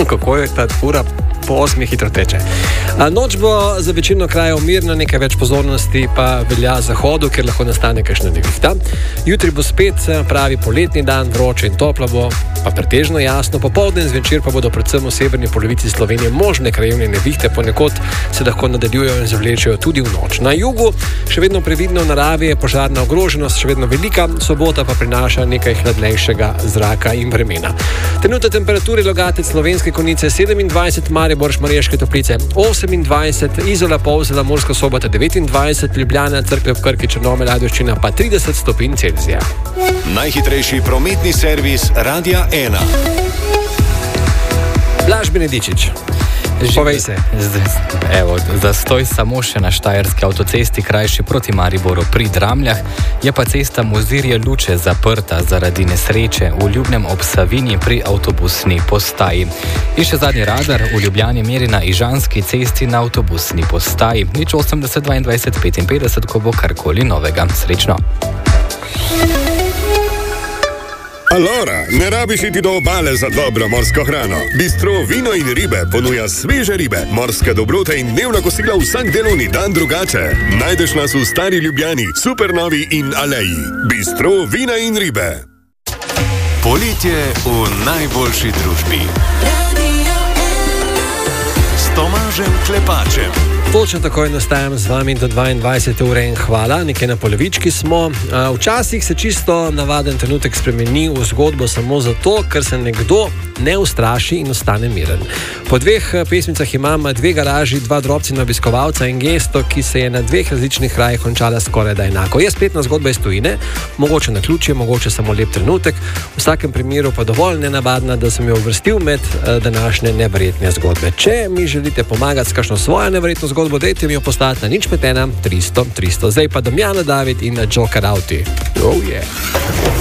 Kako je ta ura po 8 hitro teče. Noč bo za večino krajev mirna, nekaj več pozornosti pa velja zahodu, ker lahko nastane kakšna nevihta. Jutri bo spet pravi poletni dan, vroče in toplo bo, pa pretežno jasno. Popoldne in zvečer pa bodo predvsem v severni polovici Slovenije možne krajevne nevihte, ponekod se lahko nadaljujejo in zavlečejo tudi v noč. Na jugu še vedno previdno v naravi, je požarna ogroženost še vedno velika, sobota pa prinaša nekaj hladnejšega zraka in vremena. Trenutne temperature Logatec, Slovenske Konjice 27, Maribor, Šmarješke Toplice 28, Izola, Polzela, Murska Sobota 29, Ljubljana, Cerklje ob Krki, Črnomelj, Ajdovščina pa 30 stopinj Celzija. Najhitrejši prometni servis Radia 1. Blaž Benedičič. Povej se. Evo, zastoj samo še na Štajerski avtocesti, krajši proti Mariboru pri Dramljah, je pa cesta Mozirje-Luče zaprta zaradi nesreče v Ljubnem ob Savinji pri avtobusni postaji. In še zadnji radar v Ljubljani meri na Ižanski cesti na avtobusni postaji. 080 22 55, ko bo karkoli novega. Srečno! Alora, ne rabiš iti do obale za dobro morsko hrano. Bistro Vino in ribe ponuja sveže ribe, morske dobrote in dnevna kosila vsak delovni dan drugače. Najdeš nas v Stari Ljubljani, Supernovi in Aleji. Bistro Vina in ribe. Poletje v najboljši družbi. S Tomažem Klepačem. Točno takoj nastajam z vami do 22 ure in hvala, nekaj na polovički smo. Včasih se čisto navaden trenutek spremeni v zgodbo samo zato, ker se nekdo ne ustraši in ostane miren. Po dveh pesmicah imam dve garaži, dva drobcina obiskovalca in gesto, ki se je na dveh različnih krajih končala skoraj da enako. Je spletna zgodba iz tujine, mogoče naključje, mogoče samo lep trenutek, v vsakem primeru pa dovolj nenavadna, da sem jo uvrstil med današnje neverjetne zgodbe. Če mi želite pomagati s kakšno svojo neverjetno zgodbo, dejte mi jo poslati na 051 300 300. Zdaj pa Damjana David in Joker Auti. Oh yeah.